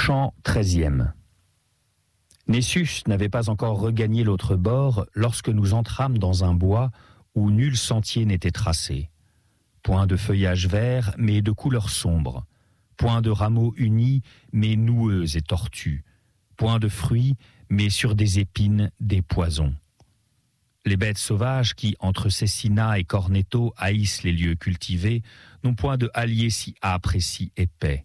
Chant 13e. Nessus n'avait pas encore regagné l'autre bord lorsque nous entrâmes dans un bois où nul sentier n'était tracé. Point de feuillage vert, mais de couleur sombre. Point de rameaux unis, mais noueux et tortus. Point de fruits, mais sur des épines, des poisons. Les bêtes sauvages qui, entre Cécina et Cornetto, haïssent les lieux cultivés, n'ont point de hallier si âpre et si épais.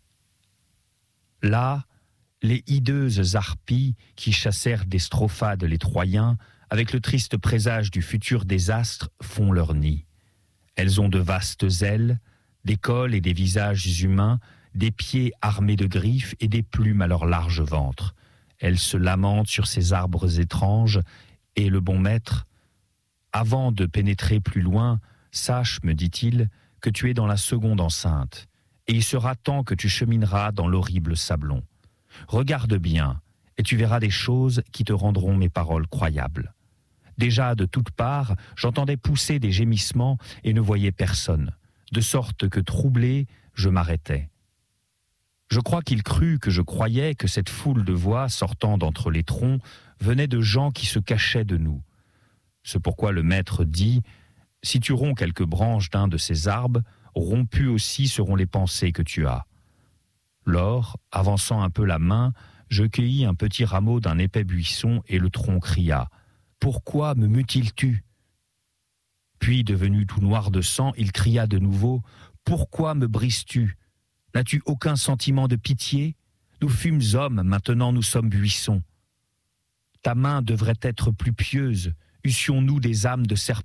Là, les hideuses harpies qui chassèrent des strophades les Troyens, avec le triste présage du futur désastre, font leur nid. Elles ont de vastes ailes, des cols et des visages humains, des pieds armés de griffes et des plumes à leur large ventre. Elles se lamentent sur ces arbres étranges, et le bon maître, avant de pénétrer plus loin, sache, me dit-il, que tu es dans la seconde enceinte, et il sera temps que tu chemineras dans l'horrible sablon. Regarde bien, et tu verras des choses qui te rendront mes paroles croyables. Déjà, de toutes parts, j'entendais pousser des gémissements et ne voyais personne, de sorte que, troublé, je m'arrêtais. Je crois qu'il crut que je croyais que cette foule de voix sortant d'entre les troncs venait de gens qui se cachaient de nous. C'est pourquoi le maître dit « Si tu romps quelques branches d'un de ces arbres, rompues aussi seront les pensées que tu as. » Lors, avançant un peu la main, je cueillis un petit rameau d'un épais buisson et le tronc cria « Pourquoi me mutiles-tu » Puis, devenu tout noir de sang, il cria de nouveau « Pourquoi me brises-tu ? N'as-tu aucun sentiment de pitié ? Nous fûmes hommes, maintenant nous sommes buissons. Ta main devrait être plus pieuse, eussions-nous des âmes de serpents. »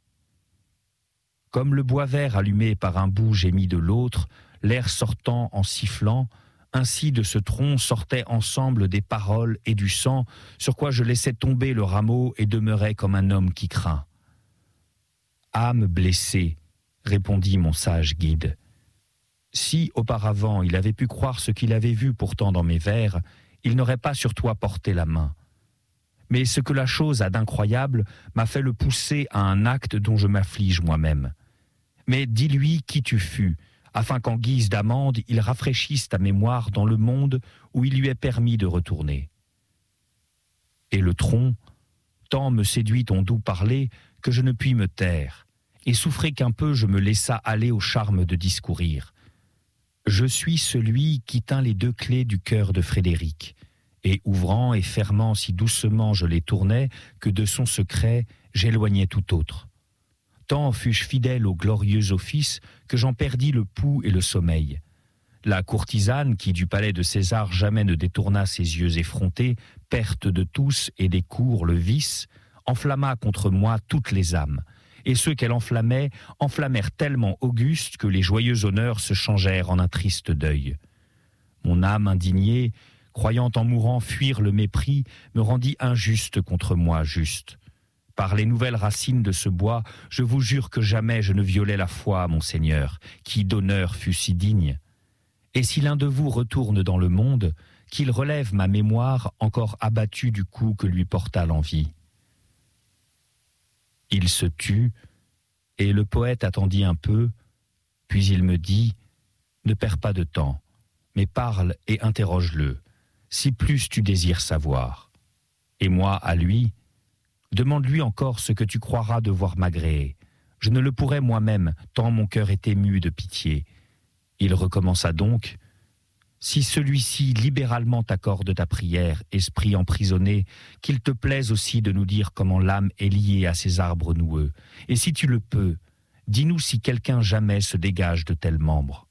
Comme le bois vert allumé par un bout gémit de l'autre, l'air sortant en sifflant, ainsi de ce tronc sortaient ensemble des paroles et du sang, sur quoi je laissais tomber le rameau et demeurais comme un homme qui craint. « Âme blessée, répondit mon sage guide. Si, auparavant, il avait pu croire ce qu'il avait vu pourtant dans mes vers, il n'aurait pas sur toi porté la main. Mais ce que la chose a d'incroyable m'a fait le pousser à un acte dont je m'afflige moi-même. Mais dis-lui qui tu fus, afin qu'en guise d'amende, il rafraîchisse ta mémoire dans le monde où il lui est permis de retourner. » Et le tronc, tant me séduit ton doux parler que je ne puis me taire, et souffrer qu'un peu je me laissa aller au charme de discourir. Je suis celui qui tint les deux clés du cœur de Frédéric, et ouvrant et fermant si doucement je les tournais que de son secret j'éloignais tout autre. Tant fus-je fidèle au glorieux office que j'en perdis le pouls et le sommeil. La courtisane, qui du palais de César jamais ne détourna ses yeux effrontés, perte de tous et des cours le vice, enflamma contre moi toutes les âmes, et ceux qu'elle enflammait enflammèrent tellement Auguste que les joyeux honneurs se changèrent en un triste deuil. Mon âme indignée, croyant en mourant fuir le mépris, me rendit injuste contre moi juste. Par les nouvelles racines de ce bois, je vous jure que jamais je ne violai la foi, mon Seigneur, qui d'honneur fut si digne. Et si l'un de vous retourne dans le monde, qu'il relève ma mémoire encore abattue du coup que lui porta l'envie. » Il se tut, et le poète attendit un peu, puis il me dit « Ne perds pas de temps, mais parle et interroge-le, si plus tu désires savoir. » Et moi à lui, demande-lui encore ce que tu croiras devoir m'agréer. Je ne le pourrais moi-même, tant mon cœur est ému de pitié. Il recommença donc. Si celui-ci libéralement t'accorde ta prière, esprit emprisonné, qu'il te plaise aussi de nous dire comment l'âme est liée à ces arbres noueux. Et si tu le peux, dis-nous si quelqu'un jamais se dégage de tels membres.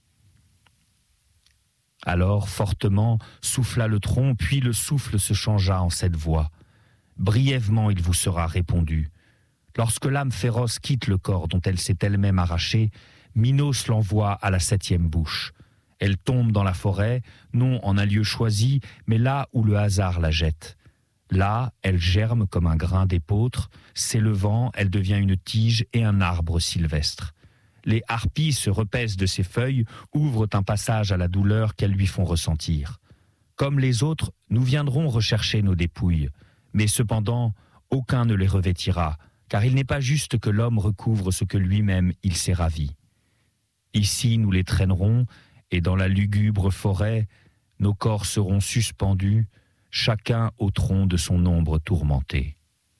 Alors, fortement, souffla le tronc, puis le souffle se changea en cette voix. Brièvement il vous sera répondu. Lorsque l'âme féroce quitte le corps dont elle s'est elle-même arrachée, Minos l'envoie à la 7e bouche. Elle tombe dans la forêt, non en un lieu choisi, mais là où le hasard la jette. Là, elle germe comme un grain d'épeautre, s'élevant, elle devient une tige et un arbre sylvestre. Les harpies se repaissent de ses feuilles, ouvrent un passage à la douleur qu'elles lui font ressentir. Comme les autres, nous viendrons rechercher nos dépouilles. Mais cependant, aucun ne les revêtira, car il n'est pas juste que l'homme recouvre ce que lui-même il s'est ravi. Ici, nous les traînerons, et dans la lugubre forêt, nos corps seront suspendus, chacun au tronc de son ombre tourmentée.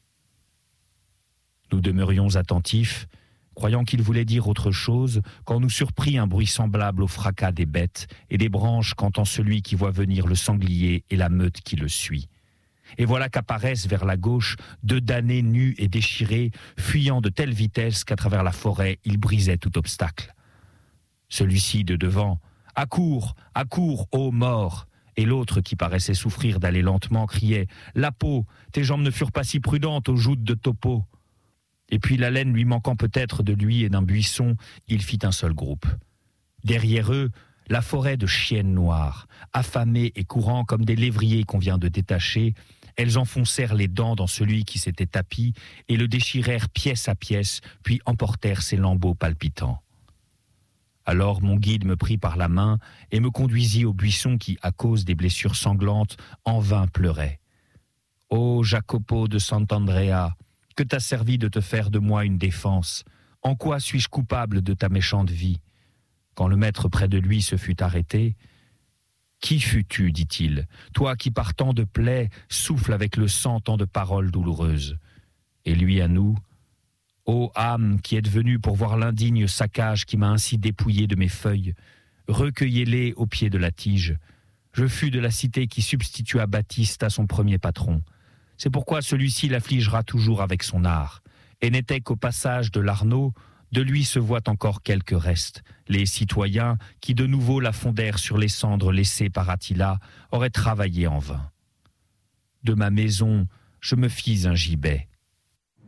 Nous demeurions attentifs, croyant qu'il voulait dire autre chose, quand nous surprit un bruit semblable au fracas des bêtes et des branches qu'entend celui qui voit venir le sanglier et la meute qui le suit. Et voilà qu'apparaissent vers la gauche 2 damnés nus et déchirés, fuyant de telle vitesse qu'à travers la forêt, ils brisaient tout obstacle. Celui-ci de devant, « Accours, ô mort !» Et l'autre, qui paraissait souffrir d'aller lentement, criait « La peau, tes jambes ne furent pas si prudentes aux joutes de Topo !» Et puis l'haleine lui manquant peut-être de lui et d'un buisson, il fit un seul groupe. Derrière eux, la forêt de chiennes noires, affamées et courant comme des lévriers qu'on vient de détacher, elles enfoncèrent les dents dans celui qui s'était tapi et le déchirèrent pièce à pièce, puis emportèrent ses lambeaux palpitants. Alors mon guide me prit par la main et me conduisit au buisson qui, à cause des blessures sanglantes, en vain pleurait. « Ô Jacopo de Sant'Andrea, que t'a servi de te faire de moi une défense? En quoi suis-je coupable de ta méchante vie ?» Quand le maître près de lui se fut arrêté, « Qui fus-tu, dit-il, toi qui par tant de plaies souffles avec le sang tant de paroles douloureuses ?» Et lui à nous, « Ô âme qui êtes venue pour voir l'indigne saccage qui m'a ainsi dépouillé de mes feuilles, recueillez-les au pied de la tige. Je fus de la cité qui substitua Baptiste à son premier patron. C'est pourquoi celui-ci l'affligera toujours avec son art. Et n'était qu'au passage de l'Arnaud, de lui se voient encore quelques restes. Les citoyens, qui de nouveau la fondèrent sur les cendres laissées par Attila, auraient travaillé en vain. De ma maison, je me fis un gibet.